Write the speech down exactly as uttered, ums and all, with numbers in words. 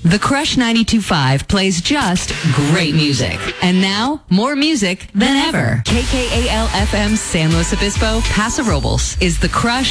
The Crush ninety-two point five plays just great music. And now, more music than ever. K K A L F M San Luis Obispo, Paso Robles is The Crush